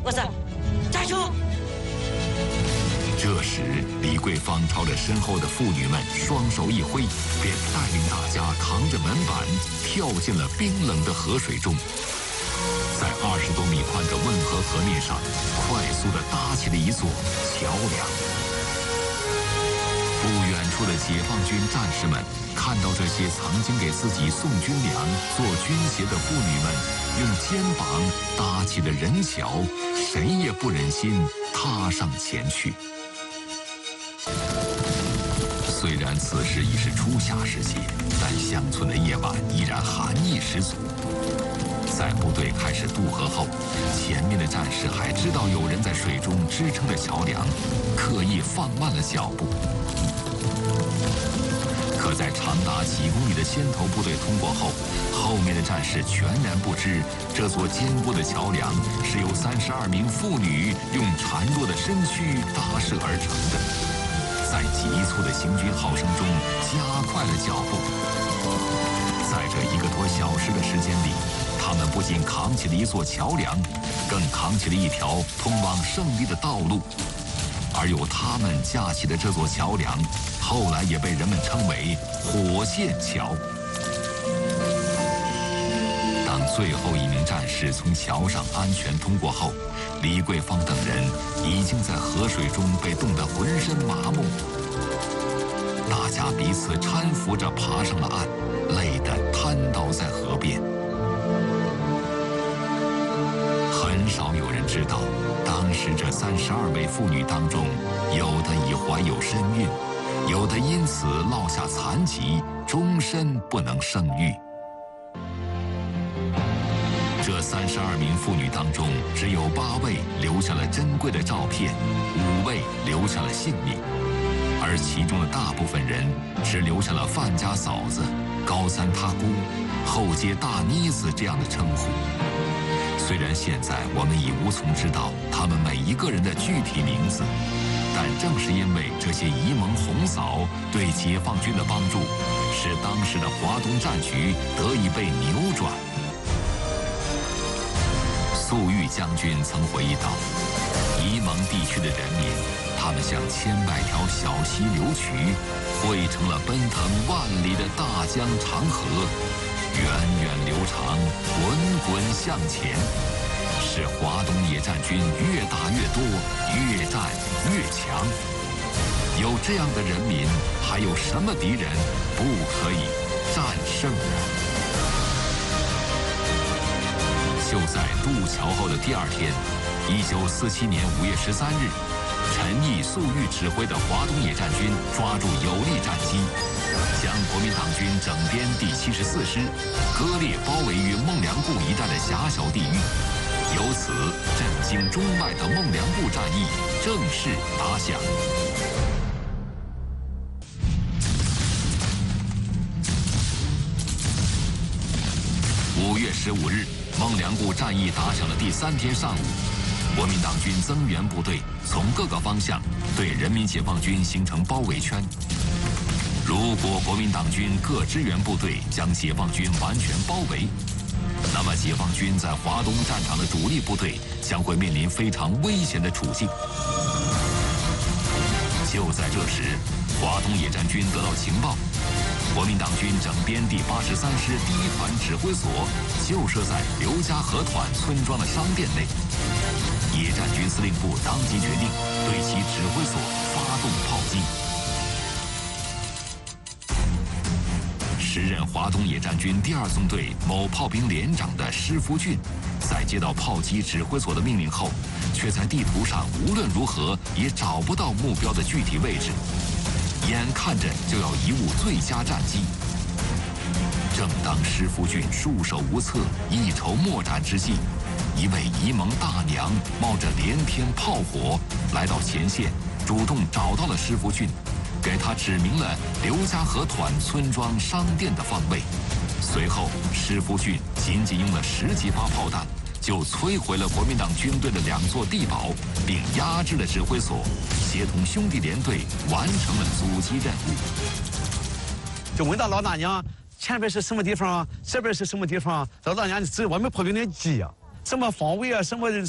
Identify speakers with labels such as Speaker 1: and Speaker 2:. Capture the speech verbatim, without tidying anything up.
Speaker 1: 不是，加油！
Speaker 2: 这时，李桂芳朝着身后的妇女们双手一挥，便带领大家扛着门板跳进了冰冷的河水中。在二十多米宽的汶河河面上，快速地搭起了一座桥梁。不远处的解放军战士们看到这些曾经给自己送军粮、做军鞋的妇女们用肩膀搭起的人桥，谁也不忍心踏上前去。虽然此时已是初夏时节，但乡村的夜晚依然寒意十足。在部队开始渡河后，前面的战士还知道有人在水中支撑着桥梁，刻意放慢了脚步。可在长达几公里的先头部队通过后，后面的战士全然不知这座坚固的桥梁是由三十二名妇女用孱弱的身躯搭设而成的。在急促的行军号声中，加快了脚步。在这一个多小时的时间里，他们不仅扛起了一座桥梁，更扛起了一条通往胜利的道路。而由他们架起的这座桥梁，后来也被人们称为火线桥。当最后一名战士从桥上安全通过后，李桂芳等人已经在河水中被冻得浑身麻木。大家彼此搀扶着爬上了岸，累得瘫倒在河边。很少有人知道，当时这三十二位妇女当中，有的已怀有身孕，有的因此落下残疾，终身不能生育。这三十二名妇女当中，只有八位留下了珍贵的照片，五位留下了性命，而其中的大部分人只留下了范家嫂子、高三他姑、后街大妮子这样的称呼。虽然现在我们已无从知道他们每一个人的具体名字，但正是因为这些沂蒙红嫂对解放军的帮助，使当时的华东战局得以被扭转。粟裕将军曾回忆道，沂蒙地区的人民，他们像千百条小溪流渠，汇成了奔腾万里的大江长河，源远流长，滚滚向前，使华东野战军越打越多，越战越强。有这样的人民，还有什么敌人不可以战胜呢？就在渡桥后的第二天，一九四七年五月十三日，陈毅、粟裕指挥的华东野战军抓住有利战机，将国民党军整编第七十四师割裂包围于孟良崮一带的狭小地域，由此震惊中外的孟良崮战役正式打响。五月十五日，孟良崮战役打响的第三天上午，国民党军增援部队从各个方向对人民解放军形成包围圈。如果国民党军各支援部队将解放军完全包围，那么解放军在华东战场的主力部队将会面临非常危险的处境。就在这时，华东野战军得到情报，国民党军整编第八十三师第一团指挥所就设在刘家河团村庄的商店内。野战军司令部当即决定对其指挥所发动炮击。时任华东野战军第二纵队某炮兵连长的施福俊，在接到炮击指挥所的命令后，却在地图上无论如何也找不到目标的具体位置，眼看着就要贻误最佳战机。正当施福俊束手无策、一筹莫展之际，一位沂蒙大娘冒着连天炮火来到前线，主动找到了施福俊，给他指明了刘家河团村庄商店的方位。随后，施福俊仅仅用了十几发炮弹，就摧毁了国民党军队的两座地堡，并压制了指挥所，协同兄弟连队完成了阻击任务。
Speaker 3: 就问到老大娘，前边是什么地方啊？这边是什么地方啊？老大娘，这我们炮兵连急啊，什么方位啊，什么